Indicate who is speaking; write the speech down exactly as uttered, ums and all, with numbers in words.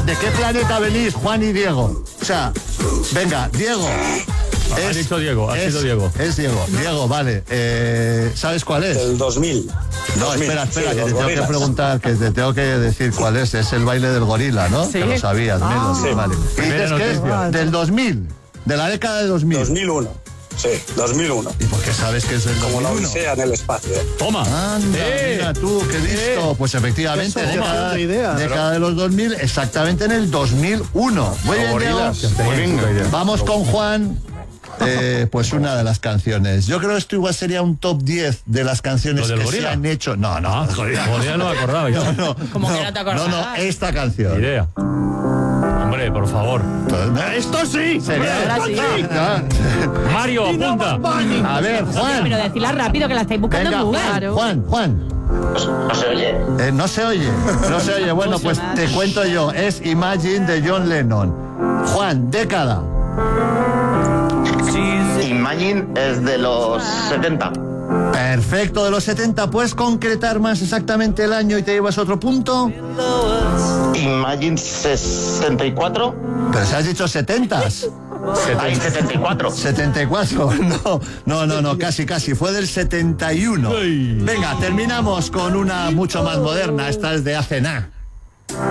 Speaker 1: ¿de qué planeta venís, Juan y Diego? O sea, venga, Diego.
Speaker 2: Ha dicho Diego, ha
Speaker 1: es,
Speaker 2: sido Diego.
Speaker 1: Es Diego, Diego, vale. Eh, ¿Sabes cuál es?
Speaker 3: El dos mil.
Speaker 1: No,
Speaker 3: dos mil,
Speaker 1: espera, espera,
Speaker 3: sí,
Speaker 1: que te
Speaker 3: los
Speaker 1: tengo
Speaker 3: gorilas.
Speaker 1: que preguntar, que te tengo que decir cuál es. Es el baile del gorila, ¿no?
Speaker 4: Sí.
Speaker 1: Que lo sabías,
Speaker 4: Ah.
Speaker 1: Melo,
Speaker 3: Sí.
Speaker 1: vale. Y dices
Speaker 2: Primera
Speaker 1: que es
Speaker 2: noticia.
Speaker 1: del dos mil, de la década de dos mil.
Speaker 3: dos mil uno. Sí, dos mil uno.
Speaker 1: ¿Y por qué sabes que es del
Speaker 3: Como la
Speaker 1: dos mil uno?
Speaker 3: Odisea en el espacio.
Speaker 2: Toma.
Speaker 1: Anda,
Speaker 2: Eh.
Speaker 1: mira tú, qué listo. Pues efectivamente,
Speaker 5: Qué
Speaker 1: década,
Speaker 5: asociación de ideas.
Speaker 1: década de los dos mil, exactamente en el dos mil uno. Muy bien, Diego.
Speaker 2: Gorilas.
Speaker 1: Vamos con Juan. Eh, pues una de las canciones. Yo creo que esto igual sería un top diez de las canciones
Speaker 2: ¿Lo del
Speaker 1: que
Speaker 2: gorila?
Speaker 1: se han hecho. No, no,
Speaker 2: Ah,
Speaker 1: gorila.
Speaker 2: Gorila no me acordaba yo.
Speaker 1: No, no,
Speaker 4: ¿Cómo
Speaker 1: no,
Speaker 4: que no te
Speaker 1: no,
Speaker 4: acordabas?
Speaker 1: no, esta canción.
Speaker 2: Idea. Hombre, por favor.
Speaker 1: Esto sí. Sería
Speaker 4: Ahora sí.
Speaker 2: Mario, apunta.
Speaker 1: A ver, Juan.
Speaker 4: Pero decirla rápido que la estáis buscando
Speaker 1: Venga,
Speaker 4: en Google.
Speaker 1: Juan, Juan, Juan.
Speaker 6: No se oye.
Speaker 1: Eh, no se oye, no se oye. Bueno, pues te cuento yo. Es Imagine de John Lennon. Juan, década.
Speaker 6: Imagine es de los setenta.
Speaker 1: Perfecto, de los setenta. ¿Puedes concretar más exactamente el año y te llevas otro punto?
Speaker 6: Imagine sesenta y cuatro.
Speaker 1: Pero si has dicho setentas.
Speaker 6: Hay setenta y cuatro.
Speaker 1: setenta y cuatro. No, no, no, no, casi, casi. Fue del setenta y uno.
Speaker 2: Ay.
Speaker 1: Venga, terminamos con una mucho más moderna. Esta es de Hace nada.